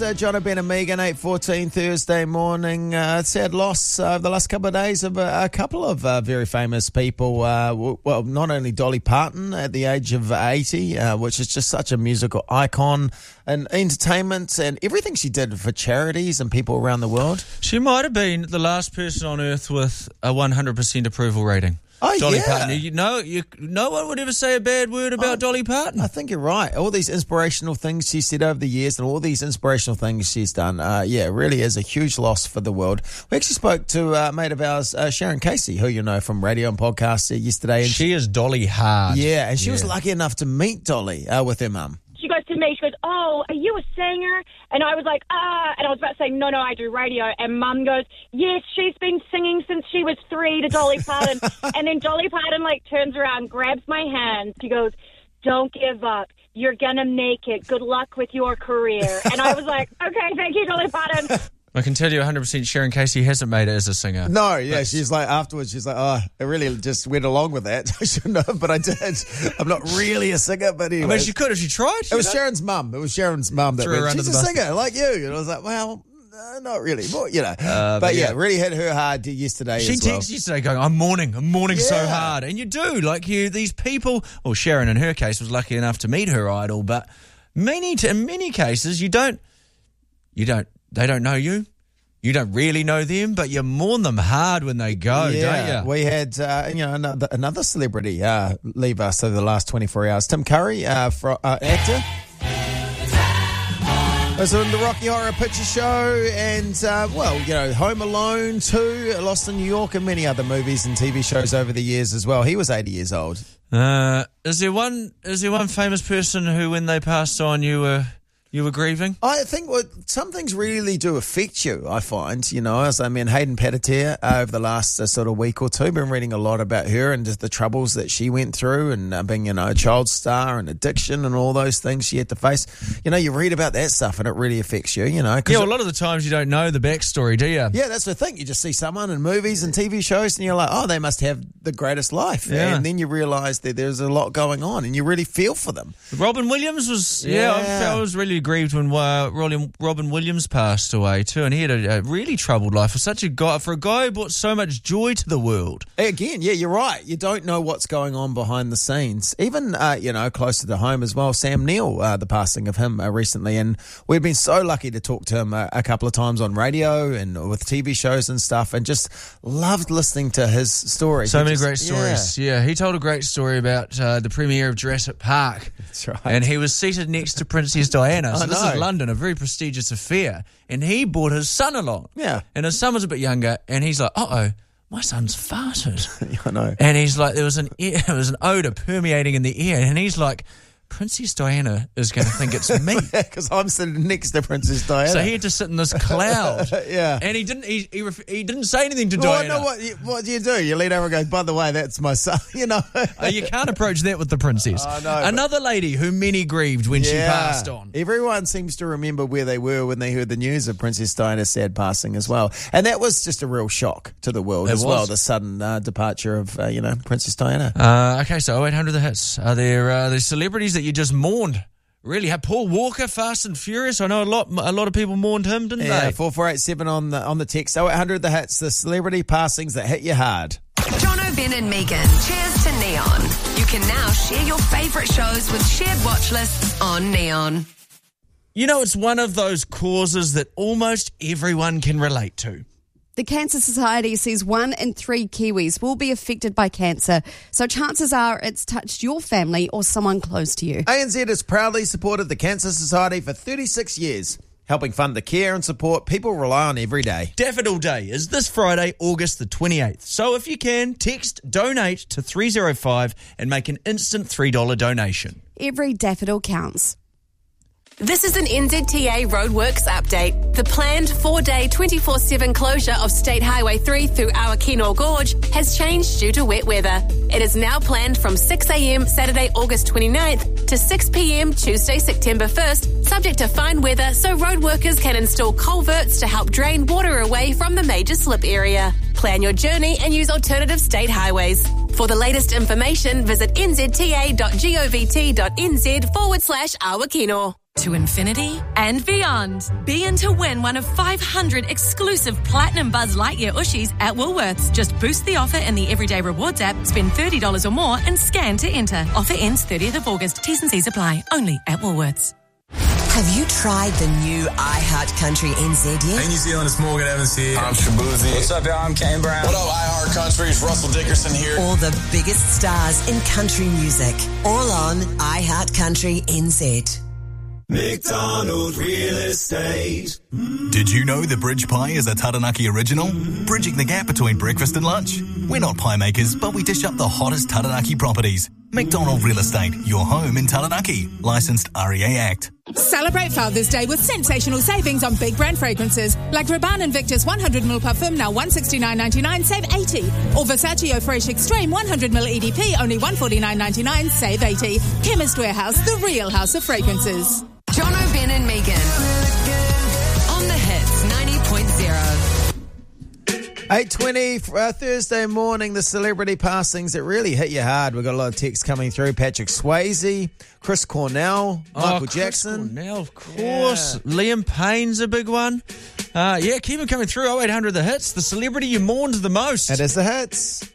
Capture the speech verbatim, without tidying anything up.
Uh, John, Ben and Megan, eight fourteen Thursday morning. Uh, sad loss uh, over the last couple of days of a, a couple of uh, very famous people. Uh, w- well, not only Dolly Parton at the age of eighty, uh, which is just such a musical icon and entertainment and everything she did for charities and people around the world. She might have been the last person on earth with a one hundred percent approval rating. Oh, Dolly yeah. Parton. You know, you, no one would ever say a bad word about I, Dolly Parton. I think you're right. All these inspirational things she said over the years and all these inspirational things she's done, uh, yeah, it really is a huge loss for the world. We actually spoke to a mate of ours, uh, Sharon Casey, who you know from radio and podcasts uh, yesterday. And she, she is Dolly hard. Yeah, and she yeah. was lucky enough to meet Dolly uh, with her mum. She goes to me, she goes, oh, are you a singer? And I was like, ah, and I was about to say, no, no, I do radio. And Mum goes, yes, she's been singing since she was three to Dolly Parton. And then Dolly Parton, like, turns around, grabs my hand. She goes, don't give up. You're going to make it. Good luck with your career. And I was like, okay, thank you, Dolly Parton. I can tell you one hundred percent Sharon Casey hasn't made it as a singer. No, yeah, but she's like, afterwards, she's like, oh, I really just went along with that. I shouldn't have, but I did. I'm not really a singer, but anyway. I mean, she could if she tried. It was know? Sharon's mum. It was Sharon's mum that Threw went, she's a bus. singer, like you. And I was like, well, uh, not really. Well, you know. Uh, but, but yeah, yeah, really hit her hard yesterday she as well. texted yesterday going, I'm mourning, I'm mourning yeah. so hard. And you do, like you, these people, well, Sharon in her case was lucky enough to meet her idol, but many, in many cases, you don't, you don't, they don't know you. You don't really know them, but you mourn them hard when they go, yeah, don't you? We had, uh, you know, another, another celebrity uh, leave us over the last twenty-four hours. Tim Curry, uh, for, uh, actor. Was in the Rocky Horror Picture Show and, uh, well, you know, Home Alone two, Lost in New York, and many other movies and T V shows over the years as well. He was eighty years old. Uh, is there one? Is there one famous person who, when they passed on, you were? You were grieving? I think what some things really do affect you, I find, you know, as I mean, Hayden Panettiere uh, over the last uh, sort of week or two, been reading a lot about her and just the troubles that she went through and uh, being, you know, a child star and addiction and all those things she had to face. You know, you read about that stuff and it really affects you, you know. Yeah, well, a lot of the times you don't know the backstory, do you? Yeah, that's the thing. You just see someone in movies and T V shows and you're like, oh, they must have the greatest life. Yeah. And then you realise that there's a lot going on and you really feel for them. Robin Williams was, yeah, Yeah. I, I was really grieved when uh, Robin, Robin Williams passed away too, and he had a, a really troubled life for such a guy, for a guy who brought so much joy to the world. Again, yeah, you're right. You don't know what's going on behind the scenes. Even, uh, you know, closer to home as well, Sam Neill, uh, the passing of him uh, recently, and we've been so lucky to talk to him a, a couple of times on radio and with T V shows and stuff, and just loved listening to his story. So he many just, great stories. Yeah. yeah, he told a great story about uh, the premiere of Jurassic Park. That's right. And he was seated next to Princess Diana. So I this know. is London, a very prestigious affair. And he brought his son along. Yeah. And his son was a bit younger, and he's like, uh-oh, my son's farted. I know. And he's like, there was an air, there was an odour permeating in the air, and he's like, Princess Diana is going to think it's me. Because I'm sitting next to Princess Diana. So he had to sit in this cloud. Yeah. And he didn't he he, ref- he didn't say anything to Well, Diana. no, what, you- what do you do? You lean over and go, by the way, that's my son, you know. Uh, you can't approach that with the princess. I know, but- Another lady who many grieved when she Yeah. passed on. Everyone seems to remember where they were when they heard the news of Princess Diana's sad passing as well. And that was just a real shock to the world It as well, was. the sudden uh, departure of, uh, you know, Princess Diana. Uh, okay, so oh eight hundred The Hits. Are there uh, the celebrities that you just mourned? Really? Have Paul Walker, Fast and Furious? I know a lot a lot of people mourned him, didn't Yeah, they? four four eight seven on the on the text. oh eight hundred The Hits, the celebrity passings that hit you hard. John O'Ben and Megan. Cheers to Neon. You can now share your favourite shows with shared watch lists on Neon. You know, it's one of those causes that almost everyone can relate to. The Cancer Society says one in three Kiwis will be affected by cancer, so chances are it's touched your family or someone close to you. A N Z has proudly supported the Cancer Society for thirty-six years, helping fund the care and support people rely on every day. Daffodil Day is this Friday, August the twenty-eighth. So if you can, text donate to three oh five and make an instant three dollars donation. Every daffodil counts. This is an N Z T A Roadworks update. The planned four-day twenty-four seven closure of State Highway three through Awakino Gorge has changed due to wet weather. It is now planned from six a.m. Saturday, August twenty-ninth to six p.m. Tuesday, September first, subject to fine weather so road workers can install culverts to help drain water away from the major slip area. Plan your journey and use alternative state highways. For the latest information, visit nzta.govt.nz forward slash Awakino. To infinity and beyond. Be in to win one of five hundred exclusive Platinum Buzz Lightyear Ushies at Woolworths. Just boost the offer in the Everyday Rewards app, spend thirty dollars or more and scan to enter. Offer ends thirtieth of August. T's and C's apply. Only at Woolworths. Have you tried the new iHeart Country N Z yet? Hey New Zealand, it's Morgan Evans here. I'm Shabuzi. What's up, y'all? I'm Kane Brown. What up, iHeart Country? It's Russell Dickerson here. All the biggest stars in country music. All on iHeart Country N Z. McDonald Real Estate. Did you know the Bridge Pie is a Taranaki original? Bridging the gap between breakfast and lunch. We're not pie makers, but we dish up the hottest Taranaki properties. McDonald Real Estate, your home in Taranaki. Licensed R E A Act. Celebrate Father's Day with sensational savings on big brand fragrances like Rabanne Invictus one hundred milliliter parfum, now one hundred sixty-nine ninety-nine, save eighty. Or Versace Eau Fresh Extreme one hundred milliliter E D P, only one hundred forty-nine ninety-nine, save eighty. Chemist Warehouse, the real house of fragrances. John O'Ben and Megan on the Hits ninety point oh. eight twenty uh, Thursday morning, the celebrity passings that really hit you hard. We've got a lot of texts coming through. Patrick Swayze, Chris Cornell, Michael oh, Chris Jackson. Cornell, of course. Yeah. Liam Payne's a big one. Uh, yeah, keep them coming through. oh eight hundred The Hits, the celebrity you mourned the most. It is the Hits.